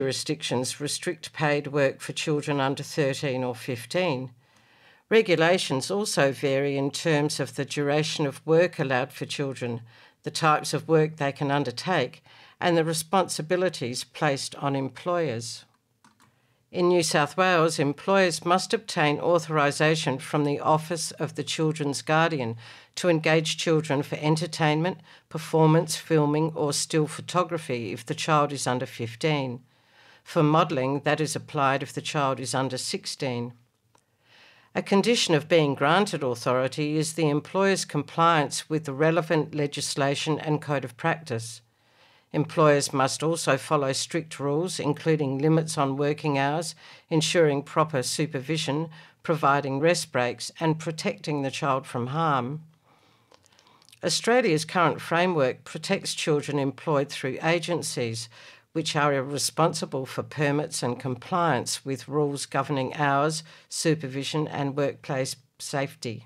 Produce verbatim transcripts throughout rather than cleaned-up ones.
jurisdictions restrict paid work for children under thirteen or fifteen. Regulations also vary in terms of the duration of work allowed for children, the types of work they can undertake, and the responsibilities placed on employers. In New South Wales, employers must obtain authorisation from the Office of the Children's Guardian to engage children for entertainment, performance, filming or still photography if the child is under fifteen. For modelling, that is applied if the child is under sixteen. A condition of being granted authority is the employer's compliance with the relevant legislation and code of practice. Employers must also follow strict rules, including limits on working hours, ensuring proper supervision, providing rest breaks, and protecting the child from harm. Australia's current framework protects children employed through agencies, which are responsible for permits and compliance with rules governing hours, supervision, and workplace safety.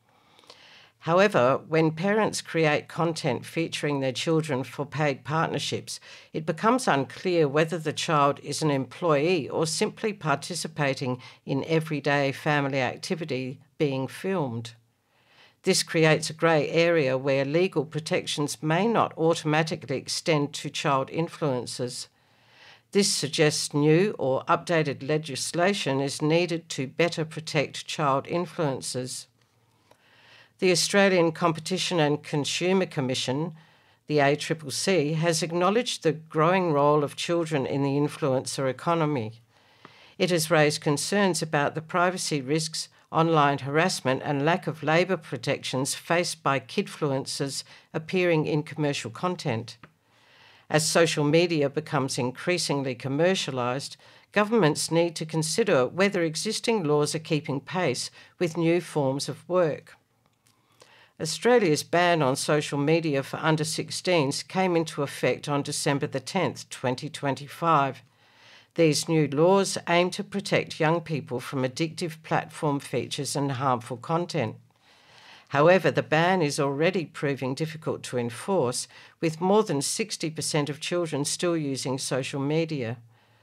However, when parents create content featuring their children for paid partnerships, it becomes unclear whether the child is an employee or simply participating in everyday family activity being filmed. This creates a grey area where legal protections may not automatically extend to child influencers. This suggests new or updated legislation is needed to better protect child influencers. The Australian Competition and Consumer Commission, the A C C C, has acknowledged the growing role of children in the influencer economy. It has raised concerns about the privacy risks, online harassment and lack of labour protections faced by kidfluencers appearing in commercial content. As social media becomes increasingly commercialised, governments need to consider whether existing laws are keeping pace with new forms of work. Australia's ban on social media for under sixteens came into effect on December the tenth, twenty twenty-five. These new laws aim to protect young people from addictive platform features and harmful content. However, the ban is already proving difficult to enforce, with more than sixty percent of children still using social media.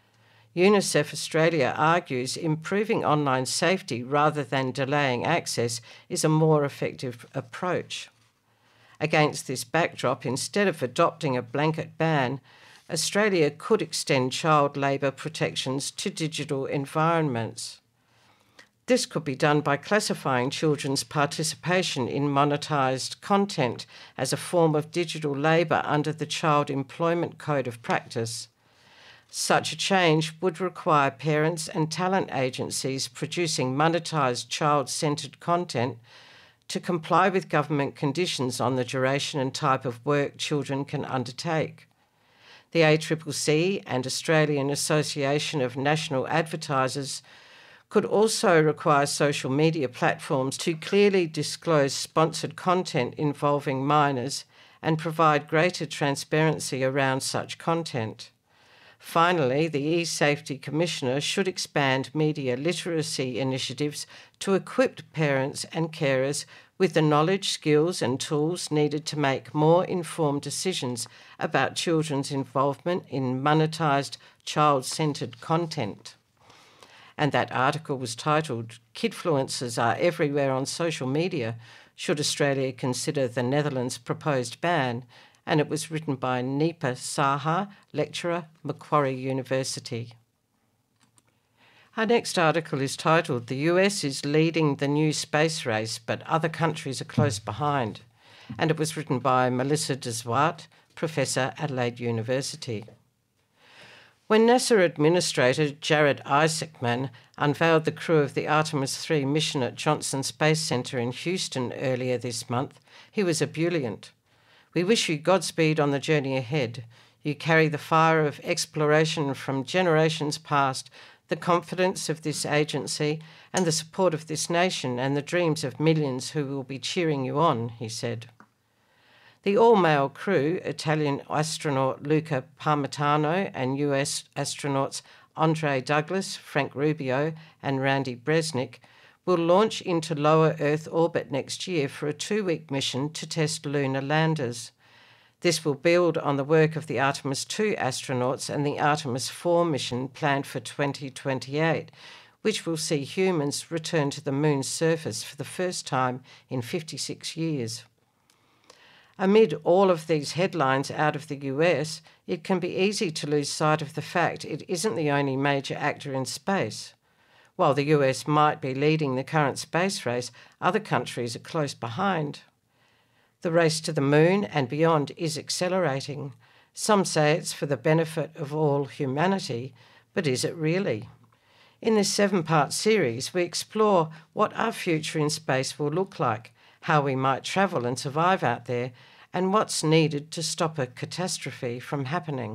UNICEF Australia argues improving online safety rather than delaying access is a more effective approach. Against this backdrop, instead of adopting a blanket ban, Australia could extend child labour protections to digital environments. This could be done by classifying children's participation in monetised content as a form of digital labour under the Child Employment Code of Practice. Such a change would require parents and talent agencies producing monetised child-centred content to comply with government conditions on the duration and type of work children can undertake. The A C C C and Australian Association of National Advertisers could also require social media platforms to clearly disclose sponsored content involving minors and provide greater transparency around such content. Finally, the E-Safety Commissioner should expand media literacy initiatives to equip parents and carers with the knowledge, skills and tools needed to make more informed decisions about children's involvement in monetised, child-centred content. And that article was titled, "Kidfluencers are everywhere on social media. Should Australia consider the Netherlands' proposed ban?" And it was written by Nipa Saha, lecturer, Macquarie University. Our next article is titled, "The U S is leading the new space race, but other countries are close behind." And it was written by Melissa de Zwart, Professor, Adelaide University. When NASA Administrator Jared Isaacman unveiled the crew of the Artemis three mission at Johnson Space Centre in Houston earlier this month, he was ebullient. "We wish you Godspeed on the journey ahead. You carry the fire of exploration from generations past, the confidence of this agency and the support of this nation and the dreams of millions who will be cheering you on," he said. The all-male crew, Italian astronaut Luca Parmitano and U S astronauts Andre Douglas, Frank Rubio and Randy Bresnik, will launch into lower Earth orbit next year for a two-week mission to test lunar landers. This will build on the work of the Artemis two astronauts and the Artemis four mission planned for twenty twenty-eight, which will see humans return to the moon's surface for the first time in fifty-six years. Amid all of these headlines out of the U S, it can be easy to lose sight of the fact it isn't the only major actor in space. While the U S might be leading the current space race, other countries are close behind. The race to the moon and beyond is accelerating. Some say it's for the benefit of all humanity, but is it really? In this seven-part series, we explore what our future in space will look like, how we might travel and survive out there, and what's needed to stop a catastrophe from happening.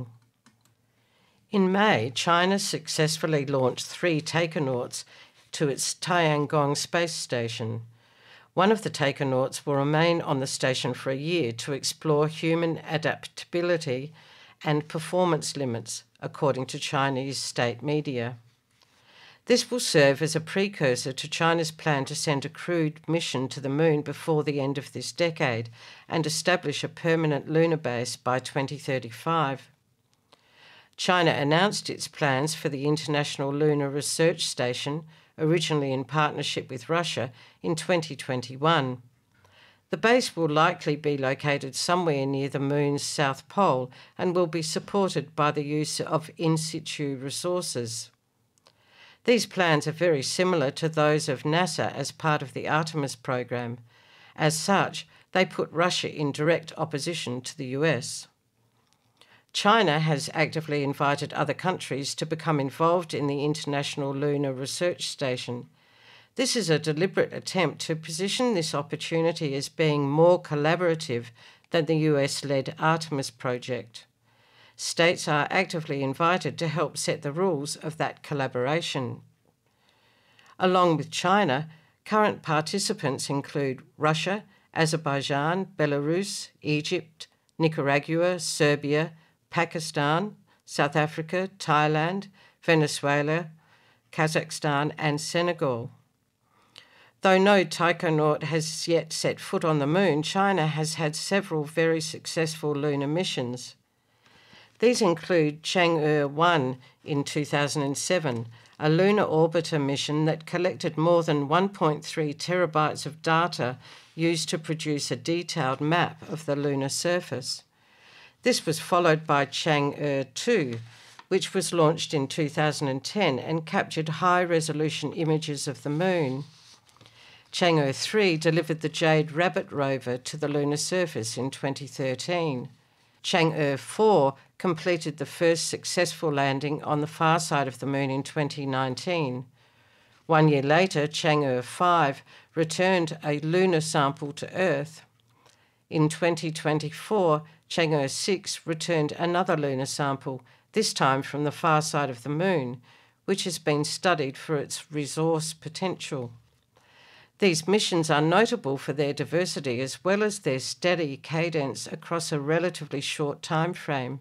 In May, China successfully launched three Taikonauts to its Tiangong space station. One of the Taikonauts will remain on the station for a year to explore human adaptability and performance limits, according to Chinese state media. This will serve as a precursor to China's plan to send a crewed mission to the moon before the end of this decade and establish a permanent lunar base by twenty thirty-five. China announced its plans for the International Lunar Research Station, originally in partnership with Russia, in twenty twenty-one. The base will likely be located somewhere near the moon's south pole and will be supported by the use of in situ resources. These plans are very similar to those of NASA as part of the Artemis program. As such, they put Russia in direct opposition to the U S. China has actively invited other countries to become involved in the International Lunar Research Station. This is a deliberate attempt to position this opportunity as being more collaborative than the U S-led Artemis project. States are actively invited to help set the rules of that collaboration. Along with China, current participants include Russia, Azerbaijan, Belarus, Egypt, Nicaragua, Serbia, Pakistan, South Africa, Thailand, Venezuela, Kazakhstan and Senegal. Though no taikonaut has yet set foot on the moon, China has had several very successful lunar missions. These include Chang'e one in two thousand seven, a lunar orbiter mission that collected more than one point three terabytes of data used to produce a detailed map of the lunar surface. This was followed by Chang'e two, which was launched in two thousand ten and captured high-resolution images of the moon. Chang'e three delivered the Jade Rabbit rover to the lunar surface in twenty thirteen. Chang'e four completed the first successful landing on the far side of the moon in twenty nineteen. One year later, Chang'e five returned a lunar sample to Earth. In twenty twenty-four, Chang'e six returned another lunar sample, this time from the far side of the moon, which has been studied for its resource potential. These missions are notable for their diversity as well as their steady cadence across a relatively short time frame.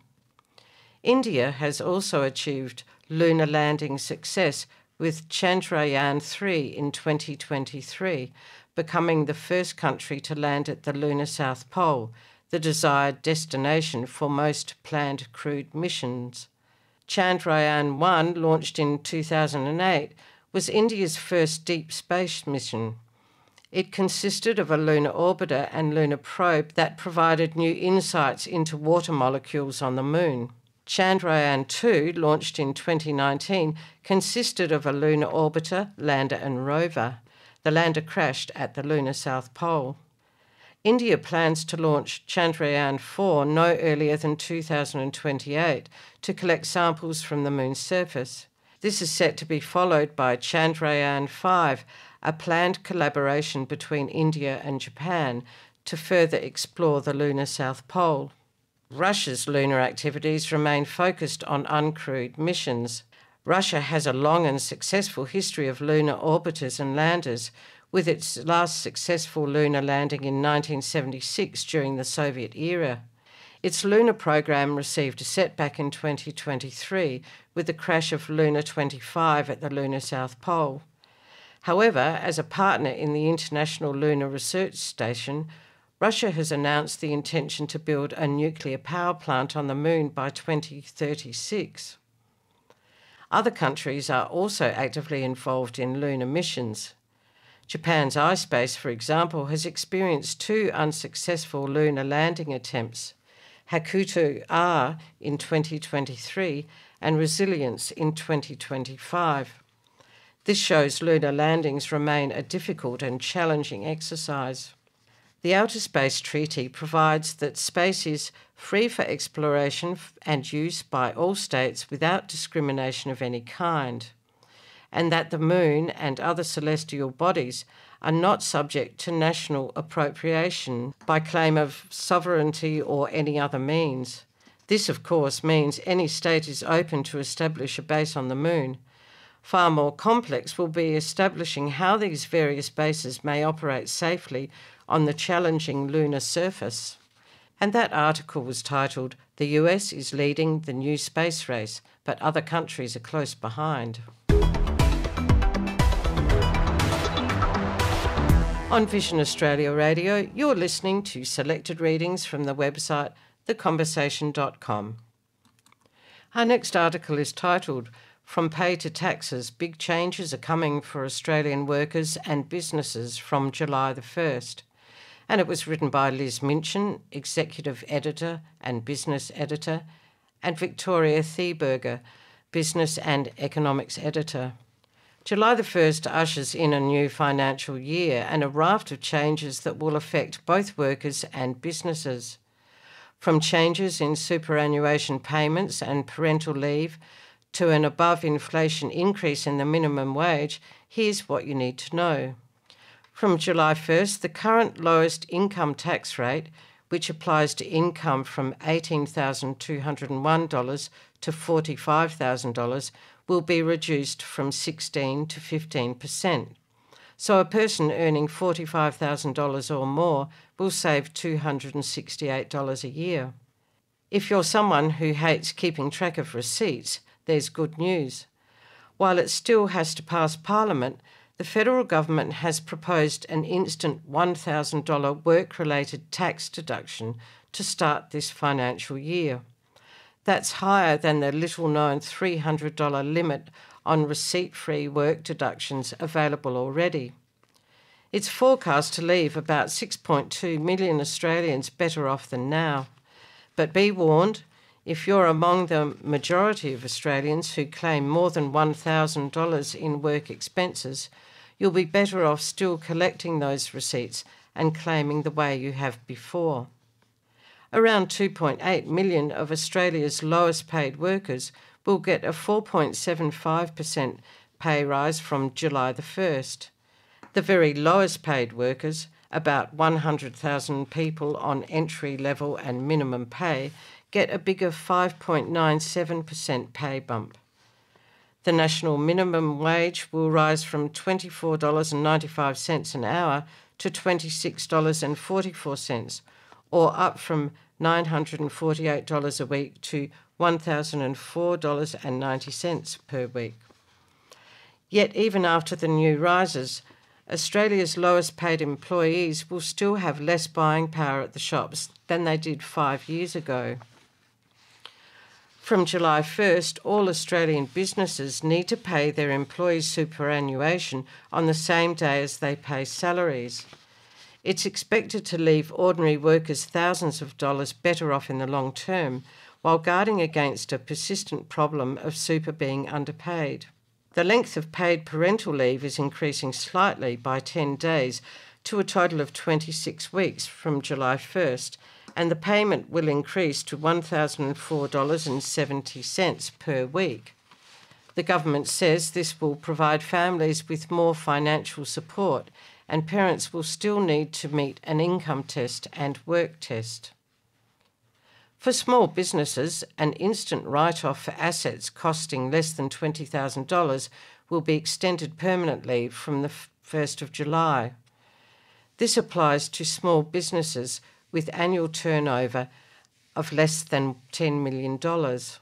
India has also achieved lunar landing success with Chandrayaan three in twenty twenty-three, becoming the first country to land at the lunar South Pole, the desired destination for most planned crewed missions. Chandrayaan one, launched in two thousand eight, was India's first deep space mission. It consisted of a lunar orbiter and lunar probe that provided new insights into water molecules on the moon. Chandrayaan two, launched in twenty nineteen, consisted of a lunar orbiter, lander and rover. The lander crashed at the lunar South Pole. India plans to launch Chandrayaan four no earlier than two thousand twenty-eight to collect samples from the moon's surface. This is set to be followed by Chandrayaan five, a planned collaboration between India and Japan to further explore the lunar South Pole. Russia's lunar activities remain focused on uncrewed missions. Russia has a long and successful history of lunar orbiters and landers, with its last successful lunar landing in nineteen seventy-six during the Soviet era. Its lunar program received a setback in twenty twenty-three with the crash of Luna twenty-five at the lunar South Pole. However, as a partner in the International Lunar Research Station, Russia has announced the intention to build a nuclear power plant on the moon by twenty thirty-six. Other countries are also actively involved in lunar missions. Japan's iSpace, for example, has experienced two unsuccessful lunar landing attempts, Hakuto R in twenty twenty-three and Resilience in twenty twenty-five. This shows lunar landings remain a difficult and challenging exercise. The Outer Space Treaty provides that space is free for exploration and use by all states without discrimination of any kind, and that the moon and other celestial bodies are not subject to national appropriation by claim of sovereignty or any other means. This, of course, means any state is open to establish a base on the moon. Far more complex will be establishing how these various bases may operate safely on the challenging lunar surface. And that article was titled, "The U S is leading the new space race, but other countries are close behind." On Vision Australia Radio, you're listening to selected readings from the website the conversation dot com. Our next article is titled, "From Pay to Taxes, Big Changes are Coming for Australian Workers and Businesses from July the first." And it was written by Liz Minchin, Executive Editor and Business Editor, and Victoria Thieberger, Business and Economics Editor. July the first ushers in a new financial year and a raft of changes that will affect both workers and businesses. From changes in superannuation payments and parental leave to an above-inflation increase in the minimum wage, here's what you need to know. From July first, the current lowest income tax rate, which applies to income from eighteen thousand two hundred one dollars to forty-five thousand dollars, will be reduced from sixteen to fifteen percent. So a person earning forty-five thousand dollars or more will save two hundred sixty-eight dollars a year. If you're someone who hates keeping track of receipts, there's good news. While it still has to pass Parliament, the federal government has proposed an instant one thousand dollars work-related tax deduction to start this financial year. That's higher than the little-known three hundred dollars limit on receipt-free work deductions available already. It's forecast to leave about six point two million Australians better off than now. But be warned, if you're among the majority of Australians who claim more than one thousand dollars in work expenses, you'll be better off still collecting those receipts and claiming the way you have before. Around two point eight million of Australia's lowest paid workers will get a four point seven five percent pay rise from July the first. The very lowest paid workers, about one hundred thousand people on entry level and minimum pay, get a bigger five point nine seven percent pay bump. The national minimum wage will rise from twenty-four dollars ninety-five an hour to twenty-six dollars forty-four, or up from nine hundred forty-eight dollars a week to one thousand four dollars ninety per week. Yet even after the new rises, Australia's lowest paid employees will still have less buying power at the shops than they did five years ago. From July first, all Australian businesses need to pay their employees' superannuation on the same day as they pay salaries. It's expected to leave ordinary workers thousands of dollars better off in the long term, while guarding against a persistent problem of super being underpaid. The length of paid parental leave is increasing slightly by ten days to a total of twenty-six weeks from July first, and the payment will increase to one thousand four dollars seventy per week. The government says this will provide families with more financial support, and parents will still need to meet an income test and work test. For small businesses, an instant write-off for assets costing less than twenty thousand dollars will be extended permanently from the first of July. This applies to small businesses with annual turnover of less than ten million dollars.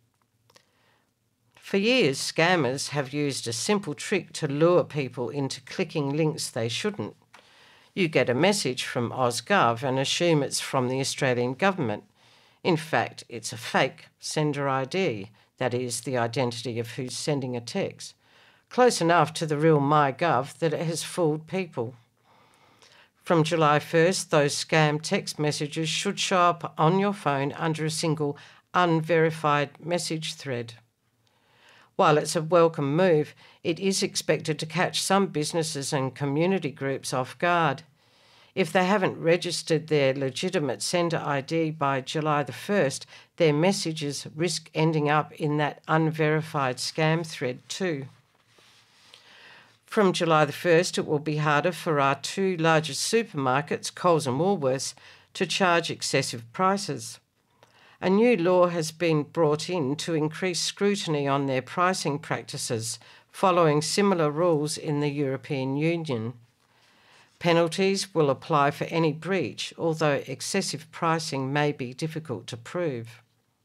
For years, scammers have used a simple trick to lure people into clicking links they shouldn't. You get a message from AusGov and assume it's from the Australian government. In fact, it's a fake sender I D, that is, the identity of who's sending a text, close enough to the real MyGov that it has fooled people. From July first, those scam text messages should show up on your phone under a single unverified message thread. While it's a welcome move, it is expected to catch some businesses and community groups off guard. If they haven't registered their legitimate sender I D by July the first, their messages risk ending up in that unverified scam thread too. From July the first, it will be harder for our two largest supermarkets, Coles and Woolworths, to charge excessive prices. A new law has been brought in to increase scrutiny on their pricing practices, following similar rules in the European Union. Penalties will apply for any breach, although excessive pricing may be difficult to prove.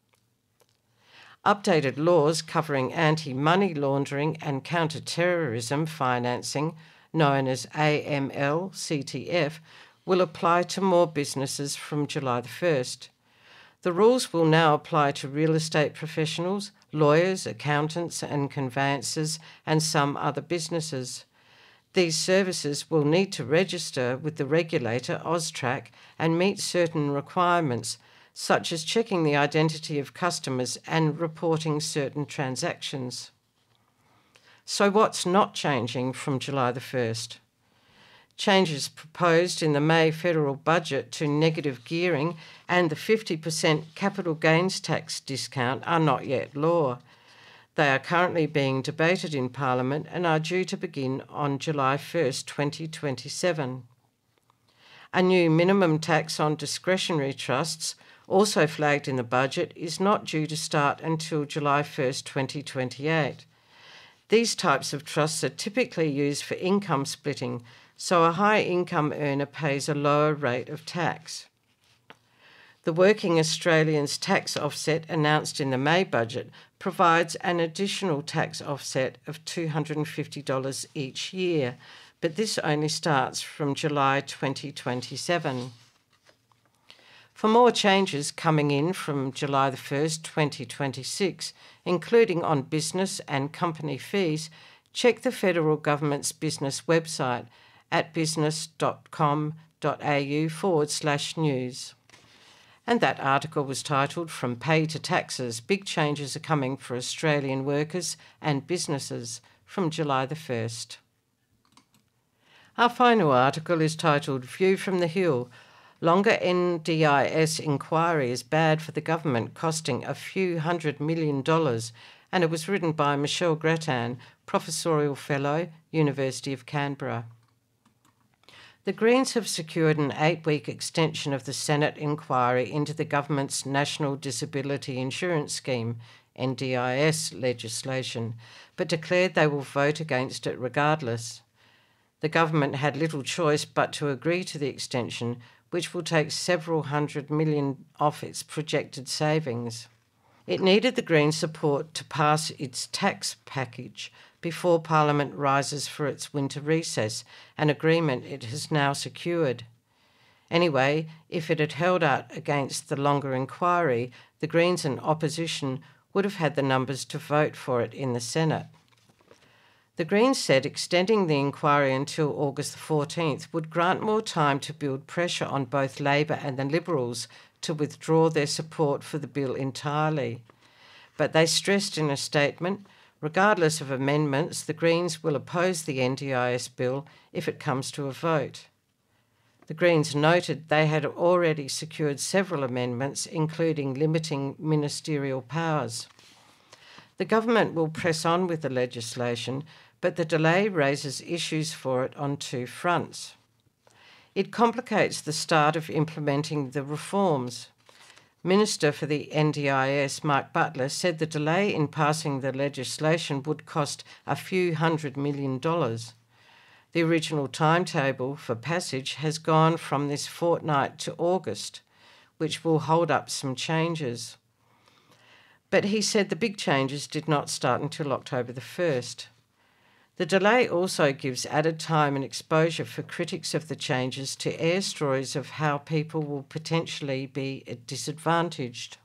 Updated laws covering anti-money laundering and counter-terrorism financing, known as A M L C T F, will apply to more businesses from July the first. The rules will now apply to real estate professionals, lawyers, accountants and conveyancers, and some other businesses. These services will need to register with the regulator AUSTRAC and meet certain requirements, such as checking the identity of customers and reporting certain transactions. So what's not changing from July the first? Changes proposed in the May federal budget to negative gearing and the fifty percent capital gains tax discount are not yet law. They are currently being debated in Parliament and are due to begin on July first, twenty twenty-seven. A new minimum tax on discretionary trusts, also flagged in the budget, is not due to start until July first, twenty twenty-eight. These types of trusts are typically used for income splitting, so a high-income earner pays a lower rate of tax. The Working Australians tax offset announced in the May budget provides an additional tax offset of two hundred fifty dollars each year, but this only starts from July twenty twenty-seven. For more changes coming in from July the first, twenty twenty-six, including on business and company fees, check the federal government's business website at business.com.au forward slash news. And that article was titled From Pay to Taxes, Big Changes Are Coming for Australian Workers and Businesses, from July the first. Our final article is titled View from the Hill. Longer N D I S inquiry is bad for the government, costing a few hundred million dollars, and it was written by Michelle Grattan, Professorial Fellow, University of Canberra. The Greens have secured an eight-week extension of the Senate inquiry into the government's National Disability Insurance Scheme, N D I S legislation, but declared they will vote against it regardless. The government had little choice but to agree to the extension, which will take several hundred million off its projected savings. It needed the Greens' support to pass its tax package before Parliament rises for its winter recess, an agreement it has now secured. Anyway, if it had held out against the longer inquiry, the Greens and opposition would have had the numbers to vote for it in the Senate. The Greens said extending the inquiry until August the fourteenth would grant more time to build pressure on both Labor and the Liberals to withdraw their support for the bill entirely. But they stressed in a statement, regardless of amendments, the Greens will oppose the N D I S bill if it comes to a vote. The Greens noted they had already secured several amendments, including limiting ministerial powers. The government will press on with the legislation, but the delay raises issues for it on two fronts. It complicates the start of implementing the reforms. Minister for the N D I S, Mark Butler, said the delay in passing the legislation would cost a few hundred million dollars. The original timetable for passage has gone from this fortnight to August, which will hold up some changes. But he said the big changes did not start until October the first. The delay also gives added time and exposure for critics of the changes to air stories of how people will potentially be disadvantaged.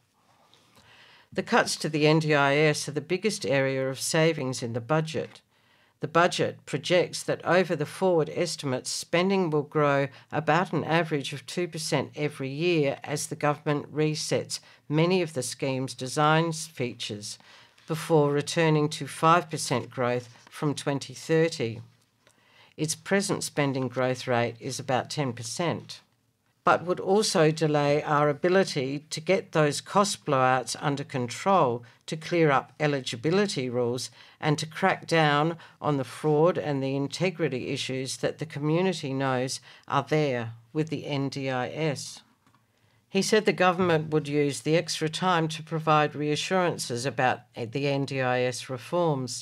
The cuts to the N D I S are the biggest area of savings in the budget. The budget projects that over the forward estimates, spending will grow about an average of two percent every year as the government resets many of the scheme's design features before returning to five percent growth from twenty thirty. Its present spending growth rate is about ten percent, but would also delay our ability to get those cost blowouts under control, to clear up eligibility rules and to crack down on the fraud and the integrity issues that the community knows are there with the N D I S. He said the government would use the extra time to provide reassurances about the N D I S reforms.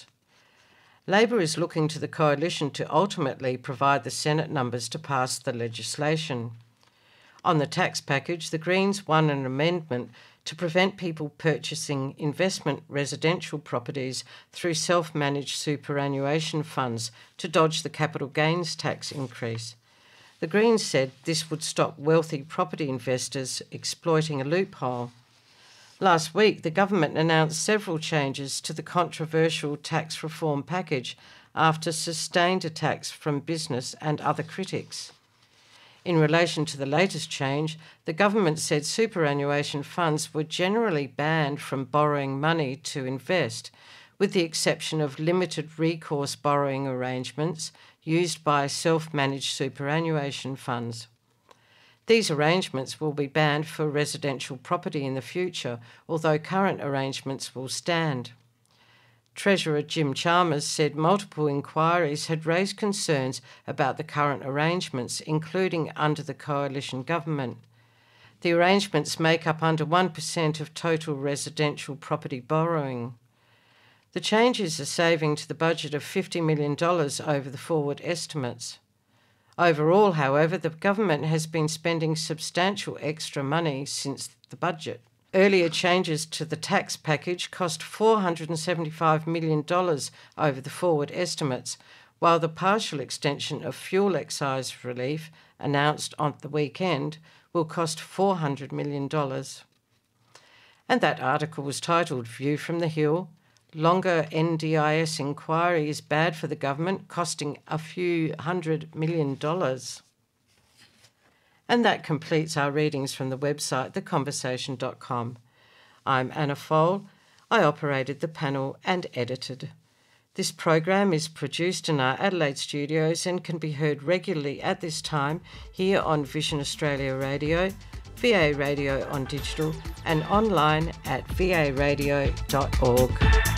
Labor is looking to the coalition to ultimately provide the Senate numbers to pass the legislation. On the tax package, the Greens won an amendment to prevent people purchasing investment residential properties through self-managed superannuation funds to dodge the capital gains tax increase. The Greens said this would stop wealthy property investors exploiting a loophole. Last week, the government announced several changes to the controversial tax reform package after sustained attacks from business and other critics. In relation to the latest change, the government said superannuation funds were generally banned from borrowing money to invest, with the exception of limited recourse borrowing arrangements used by self-managed superannuation funds. These arrangements will be banned for residential property in the future, although current arrangements will stand. Treasurer Jim Chalmers said multiple inquiries had raised concerns about the current arrangements, including under the coalition government. The arrangements make up under one percent of total residential property borrowing. The changes are saving to the budget of fifty million dollars over the forward estimates. Overall, however, the government has been spending substantial extra money since the budget. Earlier changes to the tax package cost four hundred seventy-five million dollars over the forward estimates, while the partial extension of fuel excise relief, announced on the weekend, will cost four hundred million dollars. And that article was titled View from the Hill. Longer N D I S inquiry is bad for the government, costing a few hundred million dollars. And that completes our readings from the website the conversation dot com. I'm Anna Fole. I operated the panel and edited. This program is produced in our Adelaide studios and can be heard regularly at this time here on Vision Australia Radio, V A Radio on digital, and online at v a radio dot org.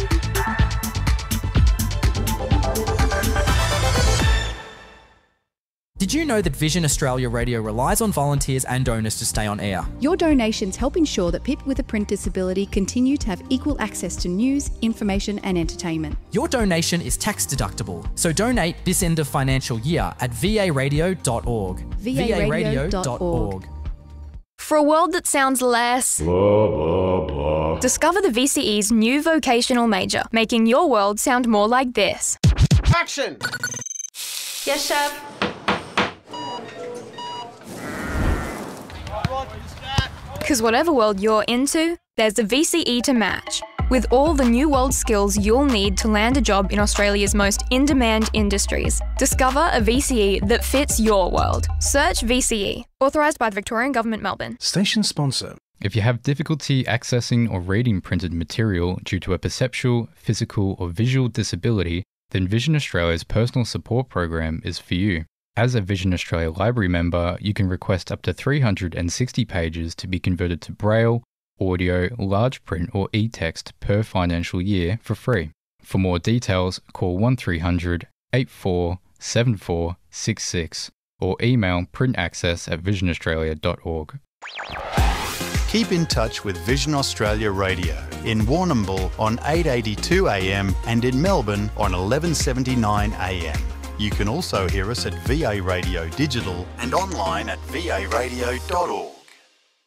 Did you know that Vision Australia Radio relies on volunteers and donors to stay on air? Your donations help ensure that people with a print disability continue to have equal access to news, information and entertainment. Your donation is tax deductible, so donate this end of financial year at v a radio dot org. v a radio dot org. For a world that sounds less blah, blah, blah. Discover the V C E's new vocational major, making your world sound more like this. Action! Yes, chef. Because whatever world you're into, there's the V C E to match. With all the new world skills you'll need to land a job in Australia's most in-demand industries. Discover a V C E that fits your world. Search V C E. Authorised by the Victorian Government, Melbourne. Station sponsor. If you have difficulty accessing or reading printed material due to a perceptual, physical or visual disability, then Vision Australia's personal support program is for you. As a Vision Australia Library member, you can request up to three hundred sixty pages to be converted to Braille, audio, large print or e-text per financial year for free. For more details, call one three hundred, eight four seven four six six or email printaccess at vision australia dot org. Keep in touch with Vision Australia Radio in Warrnambool on eight eighty-two A M and in Melbourne on eleven seventy-nine A M. You can also hear us at V A Radio Digital and online at v a radio dot org.